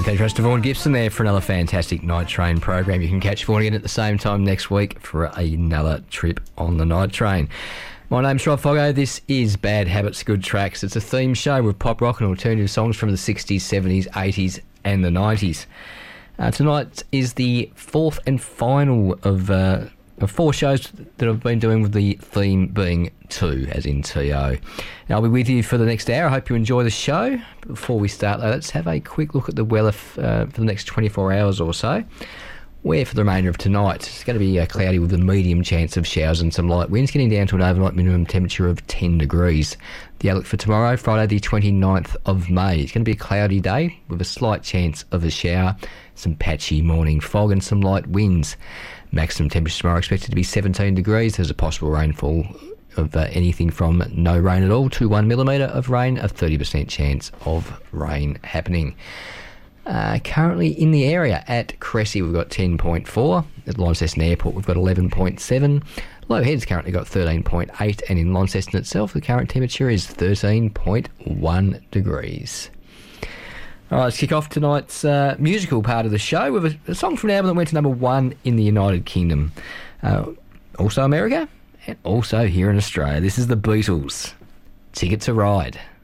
Okay, Trust Vaughan Gibson there for another fantastic Night Train program. You can catch Vaughan again at the same time next week for another trip on the Night Train. My name's Rob Foggo. This is Bad Habits, Good Tracks. It's a theme show with pop rock and alternative songs from the 60s, 70s, 80s and the 90s. Tonight is the fourth and final of 4 shows that I've been doing, with the theme being 2, as in T-O. Now, I'll be with you for the next hour. I hope you enjoy the show. Before we start, though, let's have a quick look at the weather for the next 24 hours or so. Where for the remainder of tonight, it's going to be cloudy with a medium chance of showers and some light winds, getting down to an overnight minimum temperature of 10 degrees. The outlook for tomorrow, Friday the 29th of May. It's going to be a cloudy day with a slight chance of a shower, some patchy morning fog and some light winds. Maximum temperature tomorrow expected to be 17 degrees. There's a possible rainfall of anything from no rain at all to 1 millimetre of rain, a 30% chance of rain happening. Currently in the area at Cressy, we've got 10.4. At Launceston Airport, we've got 11.7. Low Head's currently got 13.8. And in Launceston itself, the current temperature is 13.1 degrees. All right, let's kick off tonight's musical part of the show with a song from an album that went to number 1 in the United Kingdom. Also America, and also here in Australia. This is the Beatles, Ticket to Ride.